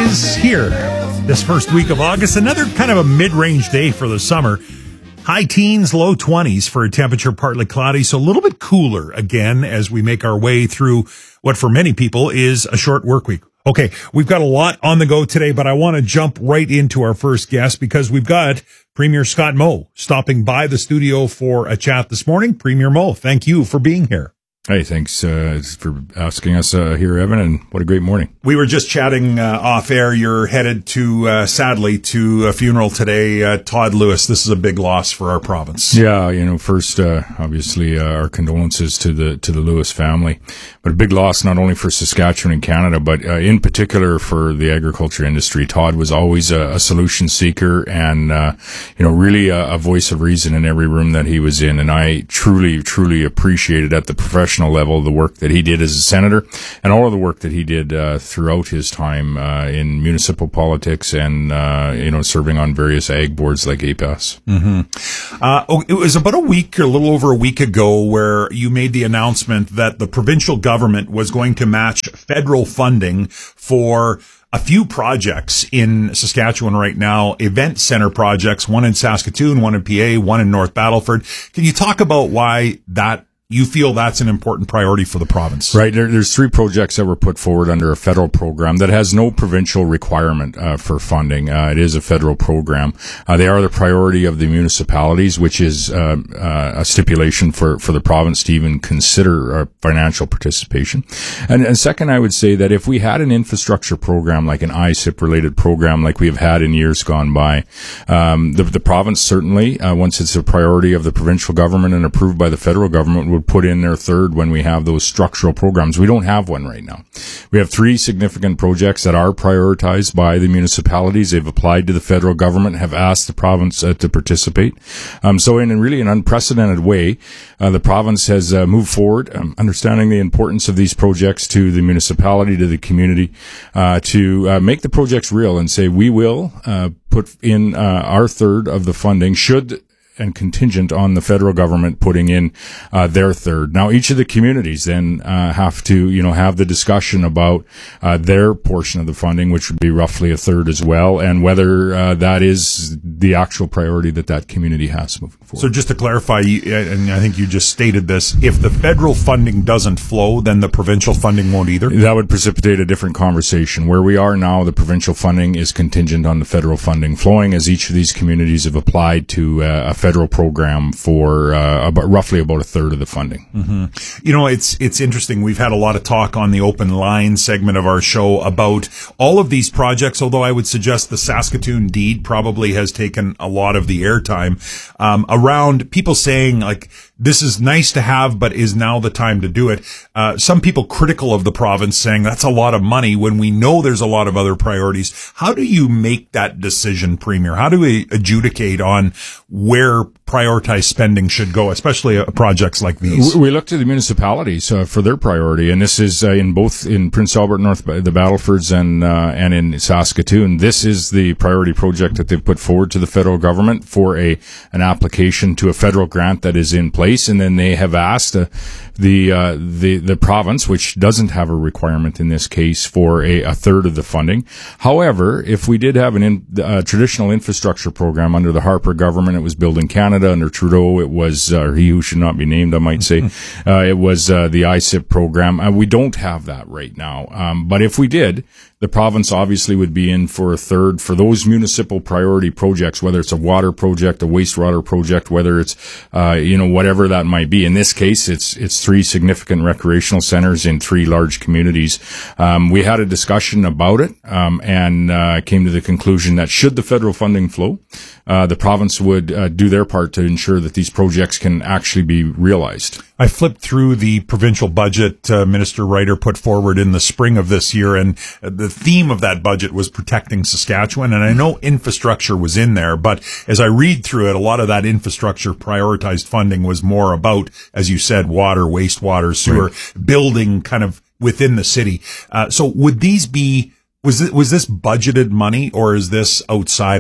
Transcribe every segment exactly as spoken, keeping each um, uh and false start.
is here this first week of August. Another kind of a mid-range day for the summer. High teens, low twenties for a temperature, partly cloudy, so a little bit cooler again as we make our way through what for many people is a short work week. Okay, we've got a lot on the go today, but I want to jump right into our first guest because we've got Premier Scott Moe stopping by the studio for a chat this morning. Premier Moe, thank you for being here. Hey, thanks uh, for asking us uh, here, Evan, and what a great morning. We were just chatting uh, off air. You're headed to, uh, sadly, to a funeral today. Uh, Todd Lewis, this is a big loss for our province. Yeah, you know, first, uh, obviously, uh, our condolences to the to the Lewis family, but a big loss not only for Saskatchewan and Canada, but uh, in particular for the agriculture industry. Todd was always a, a solution seeker and, uh, you know, really a, a voice of reason in every room that he was in, and I truly, truly appreciated at the professional level the work that he did as a senator and all of the work that he did uh, throughout his time uh, in municipal politics and uh, you know serving on various ag boards like A P A S. Mm-hmm. Uh, oh, it was about a week or a little over a week ago where you made the announcement that the provincial government was going to match federal funding for a few projects in Saskatchewan right now, event center projects, one in Saskatoon, one in P A, one in North Battleford. Can you talk about why that you feel that's an important priority for the province? Right. There, there's three projects that were put forward under a federal program that has no provincial requirement uh, for funding. Uh, it is a federal program. Uh, they are the priority of the municipalities, which is uh, uh, a stipulation for, for the province to even consider uh, financial participation. And, and second, I would say that if we had an infrastructure program like an I S I P-related program like we have had in years gone by, um, the, the province certainly, uh, once it's a priority of the provincial government and approved by the federal government, would put in their third when we have those structural programs. We don't have one right now. We have three significant projects that are prioritized by the municipalities. They've applied to the federal government, have asked the province uh, to participate. Um, so in a really an unprecedented way, uh, the province has uh, moved forward, um, understanding the importance of these projects to the municipality, to the community, uh, to uh, make the projects real and say we will uh, put in uh, our third of the funding should and contingent on the federal government putting in uh, their third. Now, each of the communities then uh, have to, you know, have the discussion about uh, their portion of the funding, which would be roughly a third as well, and whether uh, that is the actual priority that that community has moving forward. So just to clarify, and I think you just stated this, if the federal funding doesn't flow, then the provincial funding won't either? That would precipitate a different conversation. Where we are now, the provincial funding is contingent on the federal funding flowing, as each of these communities have applied to uh, a federal federal program for uh, about roughly about a third of the funding. Mm-hmm. You know, it's it's interesting. We've had a lot of talk on the open line segment of our show about all of these projects, although I would suggest the Saskatoon deed probably has taken a lot of the airtime um, around people saying, like, this is nice to have, but is now the time to do it. Uh, some people critical of the province saying that's a lot of money when we know there's a lot of other priorities. How do you make that decision, Premier? How do we adjudicate on where prioritized spending should go, especially uh, projects like these? We look to the municipalities uh, for their priority, and this is uh, in both in Prince Albert, North, the Battlefords, and uh, and in Saskatoon. This is the priority project that they've put forward to the federal government for a an application to a federal grant that is in place. And then they have asked uh, the uh, the the province, which doesn't have a requirement in this case, for a, a third of the funding. However, if we did have an in, uh, traditional infrastructure program under the Harper government, it was Building Canada. Under Trudeau, it was uh, or he who should not be named, I might say, uh, it was uh, the I S I P program. Uh, we don't have that right now. Um, but if we did, the province obviously would be in for a third for those municipal priority projects, whether it's a water project, a wastewater project, whether it's, uh, you know, whatever that might be. In this case, it's, it's three significant recreational centers in three large communities. Um, we had a discussion about it, um, and, uh, came to the conclusion that should the federal funding flow, uh, the province would, uh, do their part to ensure that these projects can actually be realized. I flipped through the provincial budget uh, Minister Ryder put forward in the spring of this year, and the theme of that budget was protecting Saskatchewan. And I know infrastructure was in there, but as I read through it, a lot of that infrastructure prioritized funding was more about, as you said, water, wastewater, sewer, right, building kind of within the city. Uh, so would these be, was this, was this budgeted money, or is this outside of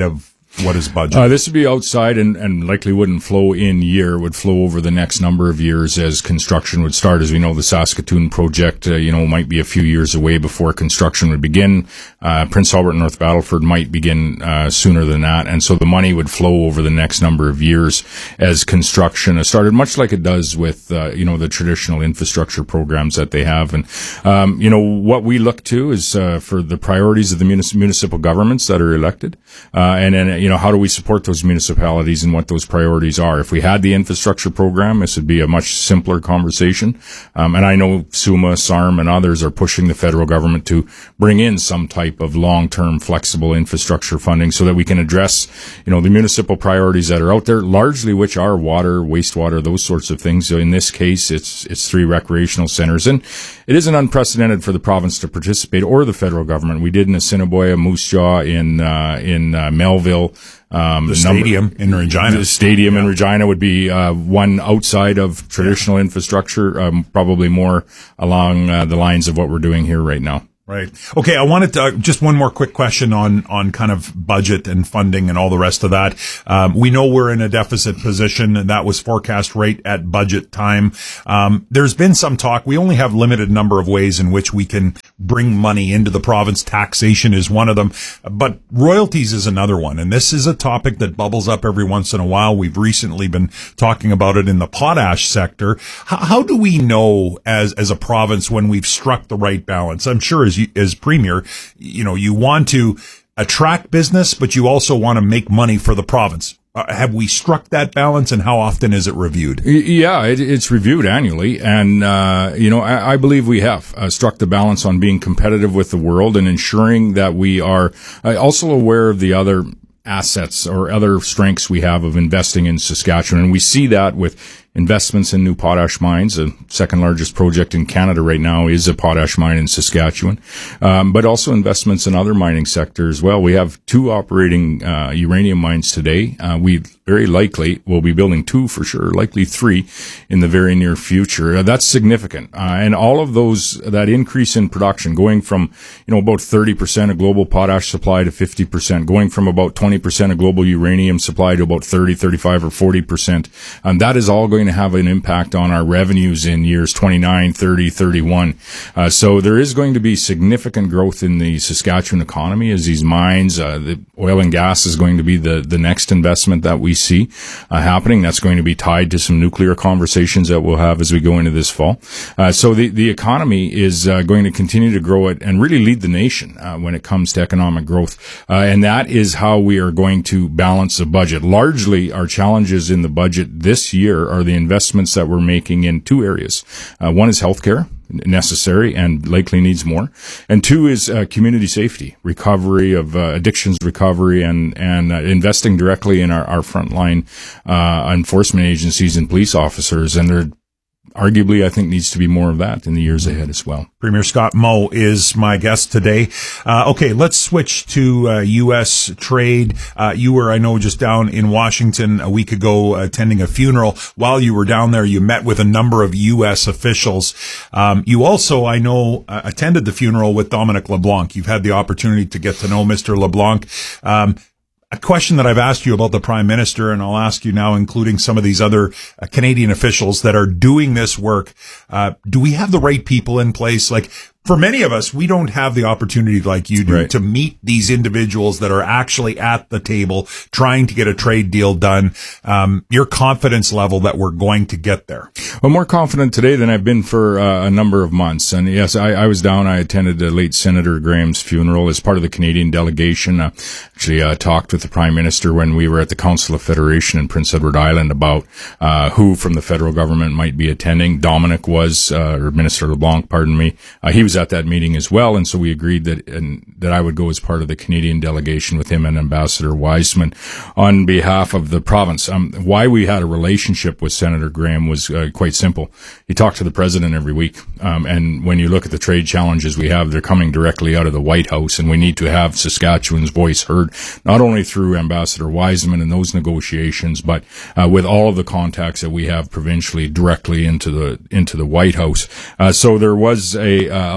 What is budget? Uh, this would be outside and, and likely wouldn't flow in year, would flow over the next number of years as construction would start. As we know, the Saskatoon project, uh, you know, might be a few years away before construction would begin. Uh, Prince Albert and North Battleford might begin uh, sooner than that. And so the money would flow over the next number of years as construction has started, much like it does with, uh, you know, the traditional infrastructure programs that they have. And, um, you know, what we look to is uh, for the priorities of the munis- municipal governments that are elected. Uh, and then, you know, how do we support those municipalities and what those priorities are? If we had the infrastructure program, this would be a much simpler conversation. Um, and I know SUMA, S A R M, and others are pushing the federal government to bring in some type of long-term flexible infrastructure funding so that we can address, you know, the municipal priorities that are out there, largely which are water, wastewater, those sorts of things. So in this case, it's, it's three recreational centers. And it isn't unprecedented for the province to participate or the federal government. We did in Assiniboia, Moose Jaw, in, uh, in, uh, Melville. Um, the stadium number, in Regina. The stadium yeah. in Regina would be uh, one outside of traditional yeah. infrastructure, um, probably more along uh, the lines of what we're doing here right now. Right. Okay. I wanted to, uh, just one more quick question on, on kind of budget and funding and all the rest of that. Um, we know we're in a deficit position, and that was forecast right at budget time. Um, there's been some talk. We only have limited number of ways in which we can bring money into the province. Taxation is one of them, but royalties is another one. And this is a topic that bubbles up every once in a while. We've recently been talking about it in the potash sector. How, how do we know as, as a province when we've struck the right balance? I'm sure as as premier, you know, you want to attract business, but you also want to make money for the province. Uh, have we struck that balance, and how often is it reviewed? Yeah, it, it's reviewed annually. And, uh, you know, I, I believe we have uh, struck the balance on being competitive with the world and ensuring that we are uh, also aware of the other assets or other strengths we have of investing in Saskatchewan. And we see that with investments in new potash mines. The second largest project in Canada right now is a potash mine in Saskatchewan, um, but also investments in other mining sectors. Well, we have two operating uh, uranium mines today. Uh, we very likely will be building two for sure, likely three in the very near future. Uh, that's significant. Uh, and all of those, that increase in production going from, you know, about thirty percent of global potash supply to fifty percent, going from about twenty percent of global uranium supply to about thirty, thirty-five, or forty percent. And that is all going to have an impact on our revenues in years twenty-nine, thirty, thirty-one. Uh, so there is going to be significant growth in the Saskatchewan economy as these mines, uh, the oil and gas is going to be the, the next investment that we see uh, happening. That's going to be tied to some nuclear conversations that we'll have as we go into this fall. Uh, so the, the economy is uh, going to continue to grow it and really lead the nation uh, when it comes to economic growth. Uh, and that is how we are going to balance the budget. Largely, our challenges in the budget this year are the investments that we're making in two areas. Uh, one is healthcare, necessary and likely needs more. And two is uh, community safety, recovery of uh, addictions recovery, and, and uh, investing directly in our, our frontline uh, enforcement agencies and police officers. And there arguably, I think, needs to be more of that in the years ahead as well. Premier Scott Moe is my guest today. Uh, okay, let's switch to uh, U S trade. Uh, you were, I know, just down in Washington a week ago attending a funeral. While you were down there, you met with a number of U S officials. Um, you also, I know, uh, attended the funeral with Dominic LeBlanc. You've had the opportunity to get to know Mister LeBlanc. Um, A question that I've asked you about the Prime Minister, and I'll ask you now, including some of these other uh, Canadian officials that are doing this work. Uh, do we have the right people in place? Like, for many of us, we don't have the opportunity like you do right. to meet these individuals that are actually at the table trying to get a trade deal done. Um, your confidence level that we're going to get there. I'm more confident today than I've been for uh, a number of months. And yes, I, I was down. I attended the late Senator Graham's funeral as part of the Canadian delegation. Uh, actually uh, talked with the Prime Minister when we were at the Council of Federation in Prince Edward Island about uh, who from the federal government might be attending. Dominic was, uh, or Minister LeBlanc, pardon me. Uh, he was at that meeting as well, and so we agreed that and that I would go as part of the Canadian delegation with him and Ambassador Wiseman on behalf of the province. Um, why we had a relationship with Senator Graham was uh, quite simple. He talked to the president every week, um, and when you look at the trade challenges we have, they're coming directly out of the White House, and we need to have Saskatchewan's voice heard, not only through Ambassador Wiseman and those negotiations, but uh, with all of the contacts that we have provincially directly into the into the White House. Uh, so there was a uh,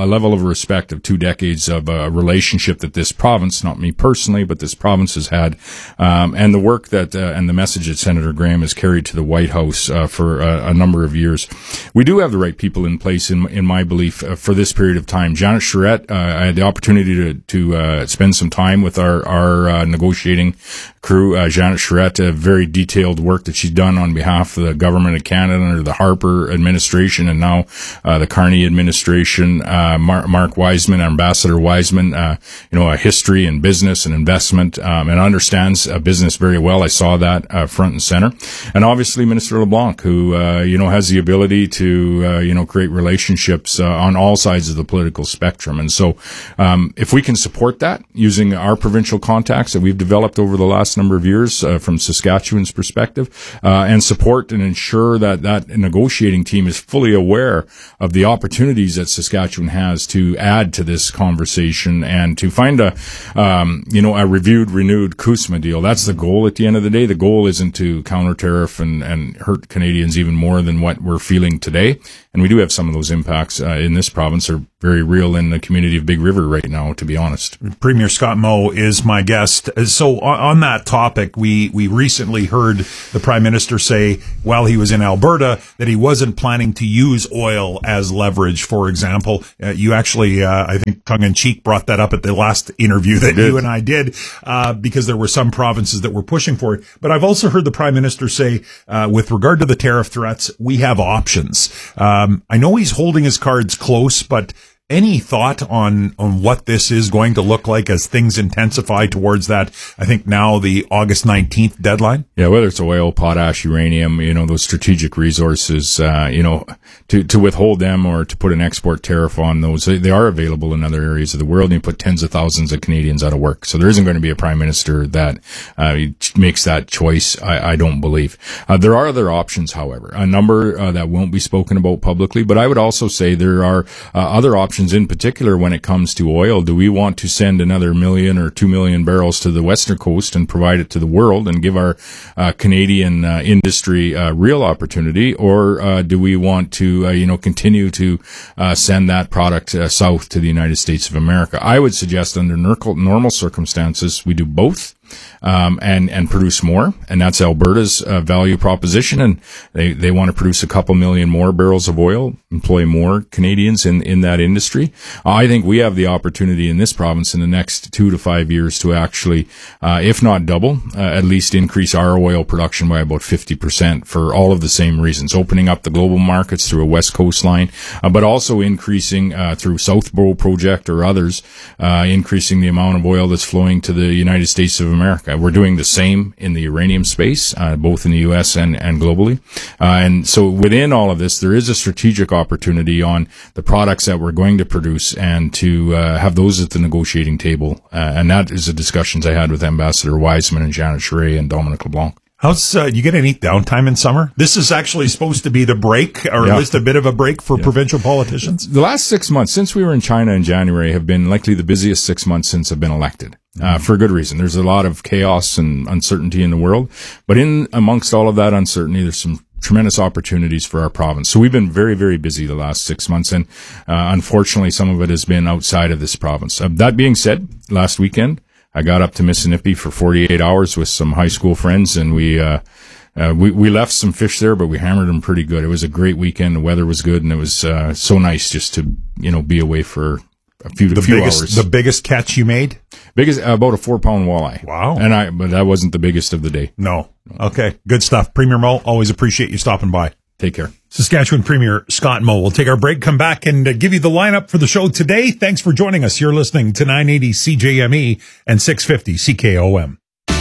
a level of respect of two decades of a relationship that this province, not me personally, but this province has had, um, and the work that, uh, and the message that Senator Graham has carried to the White House, uh, for a, a number of years. We do have the right people in place, in, in my belief, uh, for this period of time. Janet Charette, uh, I had the opportunity to, to, uh, spend some time with our, our, uh, negotiating crew. Uh, Janet Charette, a very detailed work that she's done on behalf of the government of Canada under the Harper administration and now, uh, the Carney administration. Uh, Mark, Mark Wiseman, Ambassador Wiseman, uh, you know, a history in business and investment, um, and understands uh, business very well. I saw that, uh, front and center. And obviously Minister LeBlanc, who, uh, you know, has the ability to, uh, you know, create relationships, uh, on all sides of the political spectrum. And so, um, if we can support that using our provincial contacts that we've developed over the last number of years, uh, from Saskatchewan's perspective, uh, and support and ensure that that negotiating team is fully aware of the opportunities that Saskatchewan has to add to this conversation and to find a, um, you know, a reviewed, renewed CUSMA deal. That's the goal at the end of the day. The goal isn't to counter tariff and, and hurt Canadians even more than what we're feeling today. And we do have some of those impacts uh, in this province are very real in the community of Big River right now, to be honest. Premier Scott Moe is my guest. So on, on that topic, we, we recently heard the Prime Minister say while he was in Alberta that he wasn't planning to use oil as leverage, for example. Uh, you actually, uh, I think tongue-in-cheek brought that up at the last interview that you and I did, uh, because there were some provinces that were pushing for it. But I've also heard the Prime Minister say, uh, with regard to the tariff threats, we have options. Um, I know he's holding his cards close, but any thought on, on what this is going to look like as things intensify towards that, I think now the August nineteenth deadline? Yeah, whether it's oil, potash, uranium, you know, those strategic resources, uh, you know, to, to withhold them or to put an export tariff on those, they, they are available in other areas of the world, and you put tens of thousands of Canadians out of work. So there isn't going to be a Prime Minister that uh, makes that choice, I, I don't believe. Uh, there are other options, however, a number uh, that won't be spoken about publicly, but I would also say there are uh, other options in particular when it comes to oil. Do we want to send another million or two million barrels to the western coast and provide it to the world and give our uh, Canadian uh, industry uh, real opportunity, or uh, do we want to, uh, you know, continue to uh, send that product uh, south to the United States of America? I would suggest under normal circumstances we do both. Um, and, and produce more. And that's Alberta's uh, value proposition. And they, they want to produce a couple million more barrels of oil, employ more Canadians in, in that industry. Uh, I think we have the opportunity in this province in the next two to five years to actually, uh, if not double, uh, at least increase our oil production by about fifty percent for all of the same reasons. Opening up the global markets through a West Coast line, uh, but also increasing, uh, through Southbow Project or others, uh, increasing the amount of oil that's flowing to the United States of America. We're doing the same in the uranium space, uh, both in the U S and, and globally. Uh, and so within all of this, there is a strategic opportunity on the products that we're going to produce and to uh, have those at the negotiating table. Uh, and that is the discussions I had with Ambassador Wiseman and Janet Charette and Dominic LeBlanc. How's, uh, you get any downtime in summer? This is actually supposed to be the break, or yeah. at least a bit of a break for yeah. provincial politicians. The last six months, since we were in China in January, have been likely the busiest six months since I've been elected. Uh, for good reason. There's a lot of chaos and uncertainty in the world, but in amongst all of that uncertainty, there's some tremendous opportunities for our province. So we've been very, very busy the last six months, and uh, unfortunately, some of it has been outside of this province. Uh, that being said, last weekend, I got up to Mississippi for forty-eight hours with some high school friends, and we, uh, uh, we, we left some fish there, but we hammered them pretty good. It was a great weekend. The weather was good, and it was, uh, so nice just to, you know, be away for a few, the few biggest, hours. The biggest catch you made? Biggest, uh, about a four pound walleye. Wow. And I, but that wasn't the biggest of the day. No. Okay. Good stuff. Premier Moe, always appreciate you stopping by. Take care. Saskatchewan Premier Scott Moe. We'll take our break, come back, and uh, give you the lineup for the show today. Thanks for joining us. You're listening to nine eighty C J M E and six fifty C K O M.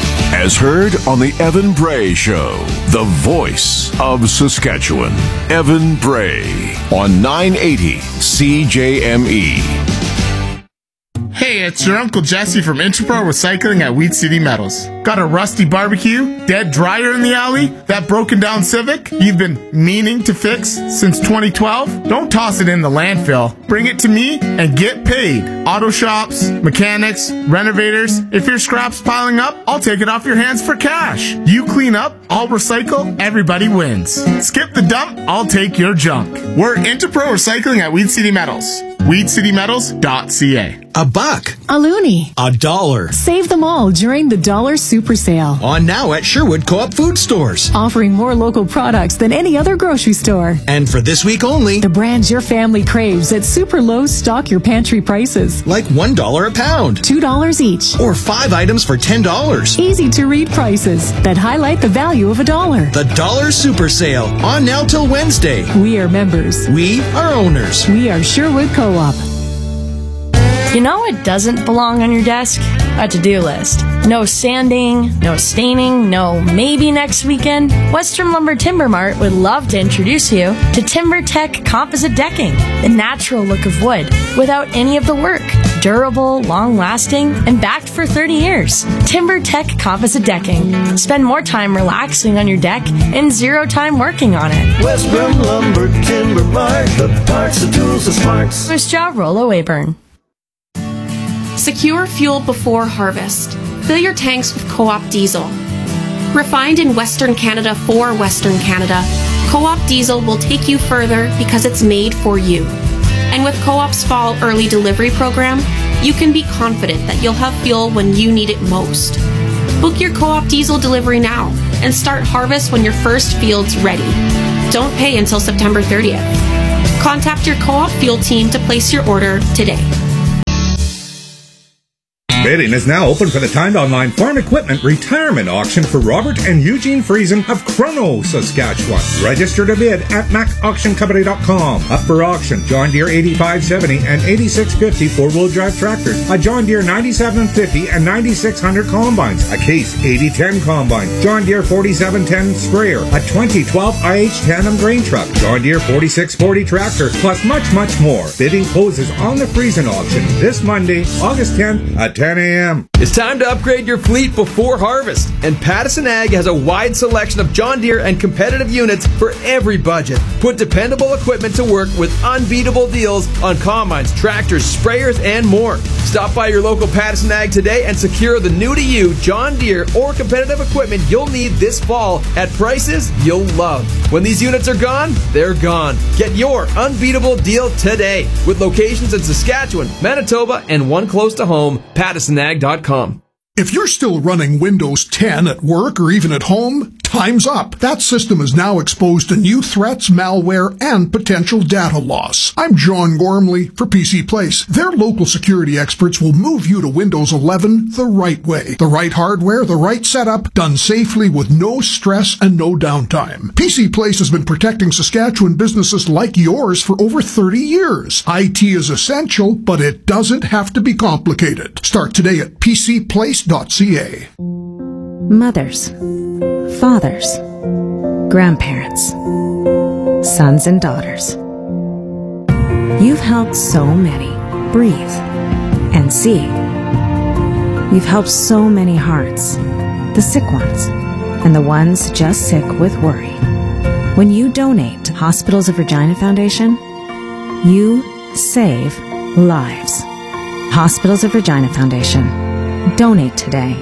As heard on the Evan Bray Show, the voice of Saskatchewan. Evan Bray on nine eighty C J M E. Hey, it's your Uncle Jesse from Interpro Recycling at Wheat City Metals. Got a rusty barbecue, dead dryer in the alley, that broken down Civic you've been meaning to fix since twenty twelve? Don't toss it in the landfill. Bring it to me and get paid. Auto shops, mechanics, renovators. If your scrap's piling up, I'll take it off your hands for cash. You clean up, I'll recycle, everybody wins. Skip the dump, I'll take your junk. We're Interpro Recycling at Wheat City Metals. weed city metals dot c a. A buck. A loonie. A dollar. Save them all during the Dollar Super Sale. On now at Sherwood Co-op Food Stores. Offering more local products than any other grocery store. And for this week only, the brands your family craves at super low stock your pantry prices. Like one dollar a pound. two dollars each. Or five items for ten dollars. Easy to read prices that highlight the value of a dollar. The Dollar Super Sale. On now till Wednesday. We are members. We are owners. We are Sherwood Co-op. You know what doesn't belong on your desk? A to-do list. No sanding, no staining, no maybe next weekend. Western Lumber Timber Mart would love to introduce you to TimberTech Composite Decking, the natural look of wood without any of the work. Durable, long-lasting, and backed for thirty years. TimberTech Composite Decking. Spend more time relaxing on your deck and zero time working on it. Western Lumber Timber Mart, the parts, the tools, the smarts. First job, Rollo Weyburn. Secure fuel before harvest. Fill your tanks with Co-op diesel. Refined in Western Canada for Western Canada, Co-op diesel will take you further because it's made for you. And with Co-op's fall early delivery program, you can be confident that you'll have fuel when you need it most. Book your Co-op diesel delivery now and start harvest when your first field's ready. Don't pay until September thirtieth. Contact your Co-op fuel team to place your order today. Bidding is now open for the timed online farm equipment retirement auction for Robert and Eugene Friesen of Chrono, Saskatchewan. Register to bid at mac auction company dot com. Up for auction, John Deere eighty-five seventy and eighty-six fifty four-wheel drive tractors, a John Deere ninety-seven fifty and ninety-six hundred combines, a Case eighty ten combine, John Deere forty-seven ten sprayer, a twenty twelve I H tandem grain truck, John Deere forty-six forty tractor, plus much, much more. Bidding closes on the Friesen auction this Monday, August tenth at ten a.m. It's time to upgrade your fleet before harvest, and Pattison Ag has a wide selection of John Deere and competitive units for every budget. Put dependable equipment to work with unbeatable deals on combines, tractors, sprayers, and more. Stop by your local Pattison Ag today and secure the new-to-you John Deere or competitive equipment you'll need this fall at prices you'll love. When these units are gone, they're gone. Get your unbeatable deal today with locations in Saskatchewan, Manitoba, and one close to home, pattison ag dot com. If you're still running Windows ten at work or even at home, time's up. That system is now exposed to new threats, malware, and potential data loss. I'm John Gormley for P C Place. Their local security experts will move you to Windows eleven the right way. The right hardware, the right setup, done safely with no stress and no downtime. P C Place has been protecting Saskatchewan businesses like yours for over thirty years. I T is essential, but it doesn't have to be complicated. Start today at p c place dot c a. Mothers, fathers, grandparents, sons and daughters. You've helped so many breathe and see. You've helped so many hearts, the sick ones, and the ones just sick with worry. When you donate to Hospitals of Regina Foundation, you save lives. Hospitals of Regina Foundation. Donate today.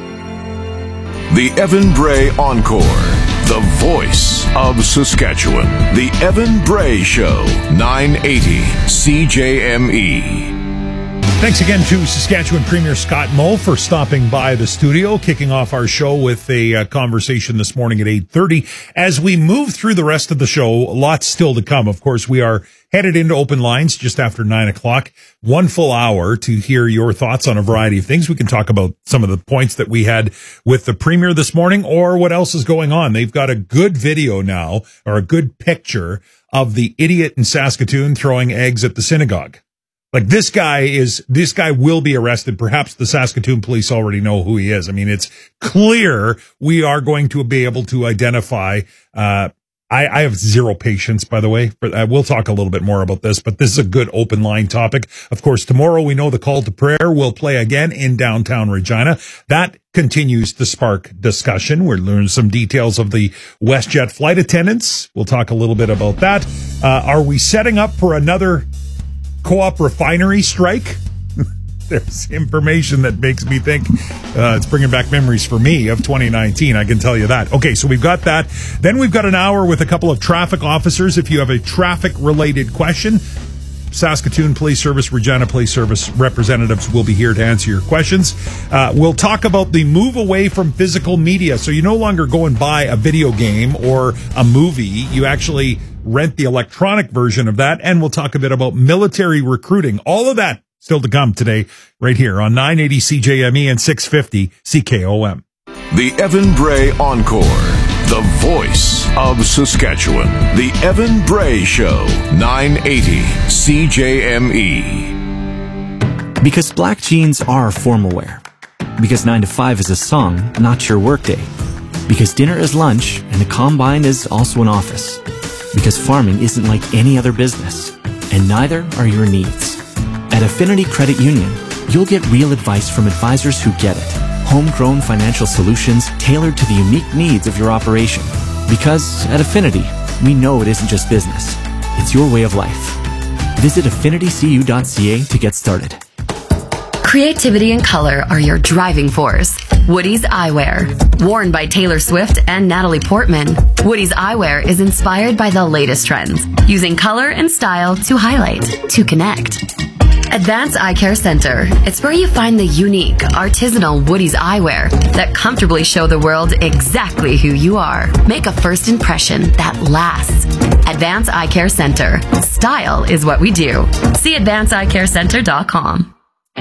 The Evan Bray Encore, the voice of Saskatchewan. The Evan Bray Show, nine eighty C J M E. Thanks again to Saskatchewan Premier Scott Moe for stopping by the studio, kicking off our show with a uh, conversation this morning at eight thirty. As we move through the rest of the show, lots still to come. Of course, we are headed into open lines just after nine o'clock. One full hour to hear your thoughts on a variety of things. We can talk about some of the points that we had with the Premier this morning or what else is going on. They've got a good video now, or a good picture of the idiot in Saskatoon throwing eggs at the synagogue. Like, this guy is, this guy will be arrested. Perhaps the Saskatoon police already know who he is. I mean, it's clear we are going to be able to identify, uh, I, I have zero patience, by the way. But uh, we'll talk a little bit more about this, but this is a good open line topic. Of course, tomorrow we know the call to prayer will play again in downtown Regina. That continues to spark discussion. We're learning some details of the WestJet flight attendants. We'll talk a little bit about that. Uh, are we setting up for another Co-op refinery strike? There's information that makes me think uh, it's bringing back memories for me of twenty nineteen. I can tell you that. Okay, so we've got that. Then we've got an hour with a couple of traffic officers. If you have a traffic-related question, Saskatoon Police Service, Regina Police Service representatives will be here to answer your questions. Uh, we'll talk about the move away from physical media. So you no longer go and buy a video game or a movie. You actually rent the electronic version of that. And we'll talk a bit about military recruiting. All of that still to come today, right here on nine eighty C J M E and six fifty C K O M. The Evan Bray Encore, the voice of Saskatchewan. The Evan Bray Show, nine eighty C J M E. Because black jeans are formal wear. Because nine to five is a song, not your workday. Because dinner is lunch and a combine is also an office. Because farming isn't like any other business, and neither are your needs. At Affinity Credit Union, you'll get real advice from advisors who get it. Homegrown financial solutions tailored to the unique needs of your operation. Because at Affinity, we know it isn't just business. It's your way of life. Visit affinity c u dot c a to get started. Creativity and color are your driving force. Woody's Eyewear. Worn by Taylor Swift and Natalie Portman, Woody's Eyewear is inspired by the latest trends, using color and style to highlight, to connect. Advanced Eye Care Center. It's where you find the unique, artisanal Woody's eyewear that comfortably show the world exactly who you are. Make a first impression that lasts. Advanced Eye Care Center. Style is what we do. See advanced eye care center dot com.